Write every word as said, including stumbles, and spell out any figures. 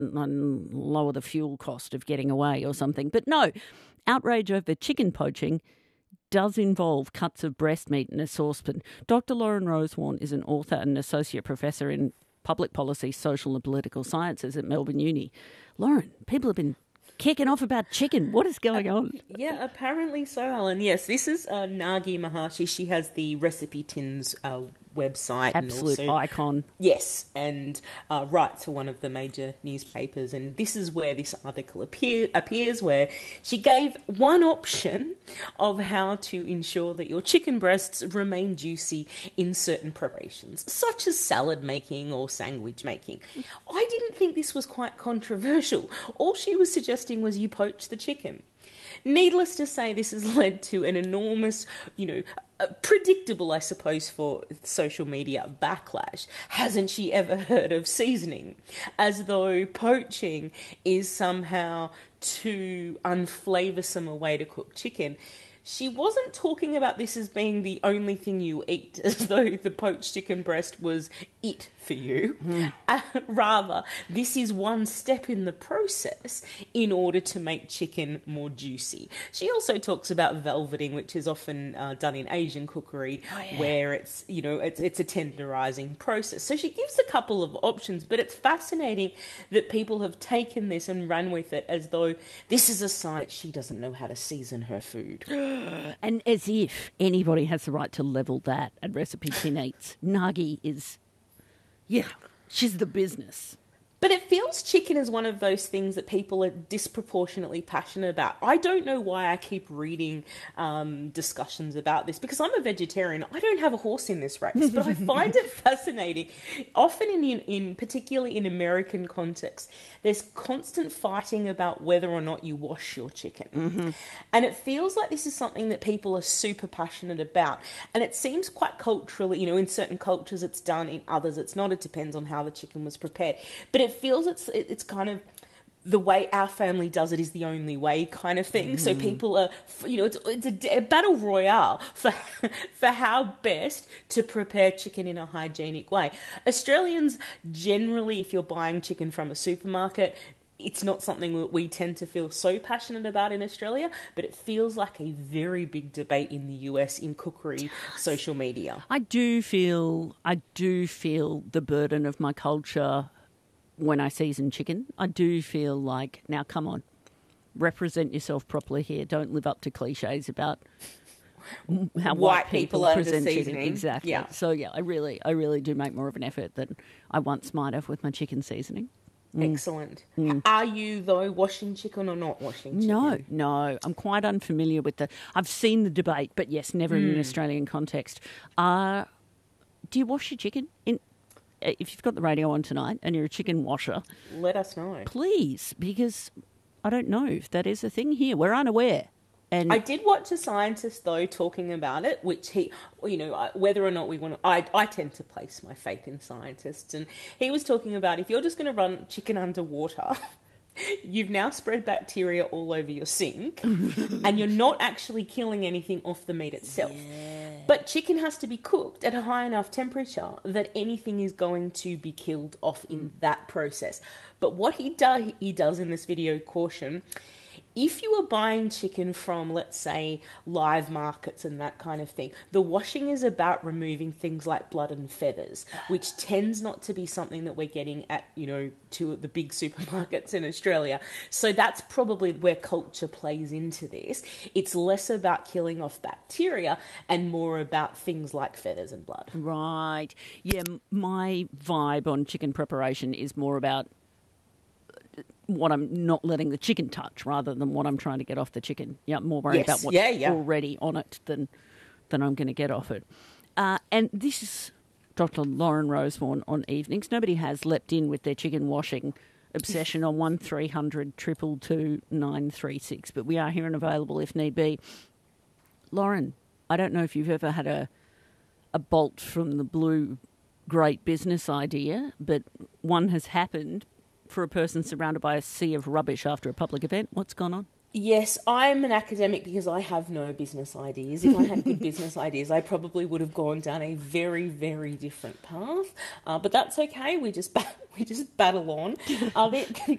and lower the fuel cost of getting away or something. But no, outrage over chicken poaching does involve cuts of breast meat in a saucepan. Doctor Lauren Rosewarne is an author and associate professor in public policy, social and political sciences at Melbourne Uni. Lauren, people have been kicking off about chicken. What is going on? Yeah, apparently so, Alan. Yes, this is uh, Nagi Maharshi. She has the Recipe Tins uh, website. Absolute and also, icon. Yes, and uh, writes for one of the major newspapers. And this is where this article appear, appears, where she gave one option of how to ensure that your chicken breasts remain juicy in certain preparations, such as salad making or sandwich making. I didn't think this was quite controversial. All she was suggesting was you poach the chicken. Needless to say, this has led to an enormous, you know, uh, predictable, I suppose, for social media backlash. Hasn't she ever heard of seasoning? As though poaching is somehow too unflavoursome a way to cook chicken. She wasn't talking about this as being the only thing you eat, as though the poached chicken breast was it for you. Mm. Uh, rather, this is one step in the process in order to make chicken more juicy. She also talks about velveting, which is often uh, done in Asian cookery, oh, yeah. where it's, you know, it's, it's a tenderizing process. So she gives a couple of options, but it's fascinating that people have taken this and run with it as though this is a sign that she doesn't know how to season her food. And as if anybody has the right to level that at Recipe Tin Eats. Nagi is, yeah, she's the business. But it feels chicken is one of those things that people are disproportionately passionate about. I don't know why I keep reading um, discussions about this, because I'm a vegetarian. I don't have a horse in this race, but I find it fascinating. Often, in, in particularly in American context, there's constant fighting about whether or not you wash your chicken. Mm-hmm. And it feels like this is something that people are super passionate about. And it seems quite culturally, you know, in certain cultures it's done, in others it's not. It depends on how the chicken was prepared. But it feels it's it's kind of the way our family does it is the only way kind of thing. Mm. So people are, you know, it's it's a, a battle royale for for how best to prepare chicken in a hygienic way. Australians generally, if you're buying chicken from a supermarket, it's not something that we tend to feel so passionate about in Australia, but it feels like a very big debate in the U S in cookery social media. I do feel I do feel the burden of my culture when I season chicken. I do feel like, now come on, represent yourself properly here. Don't live up to cliches about how white, white people, people present chicken. Exactly. Yeah. So yeah, I really, I really do make more of an effort than I once might have with my chicken seasoning. Mm. Excellent. Mm. Are you, though, washing chicken or not washing chicken? No, no. I'm quite unfamiliar with the... I've seen the debate, but yes, never mm. in an Australian context. Uh, do you wash your chicken? In, if you've got the radio on tonight and you're a chicken washer... Let us know. Please, because I don't know if that is a thing here. We're unaware. And I did watch a scientist, though, talking about it, which he, you know, whether or not we want to, I, I tend to place my faith in scientists. And he was talking about if you're just going to run chicken underwater, you've now spread bacteria all over your sink and you're not actually killing anything off the meat itself. Yeah. But chicken has to be cooked at a high enough temperature that anything is going to be killed off in that process. But what he, do, he does in this video, caution, if you are buying chicken from, let's say, live markets and that kind of thing, the washing is about removing things like blood and feathers, which tends not to be something that we're getting at, you know, to the big supermarkets in Australia. So that's probably where culture plays into this. It's less about killing off bacteria and more about things like feathers and blood. Right. Yeah, my vibe on chicken preparation is more about what I'm not letting the chicken touch rather than what I'm trying to get off the chicken. Yeah, more worried yes. about what's yeah, yeah. already on it than than I'm going to get off it. Uh, and this is Doctor Lauren Rosewarne on Evenings. Nobody has leapt in with their chicken washing obsession on one three hundred two two two nine three six, but we are here and available if need be. Lauren, I don't know if you've ever had a a bolt from the blue great business idea, but one has happened for a person surrounded by a sea of rubbish after a public event. What's gone on? Yes, I'm an academic because I have no business ideas. If I had good business ideas, I probably would have gone down a very, very different path. Uh, but that's okay. We just ba- we just battle on. Uh, there,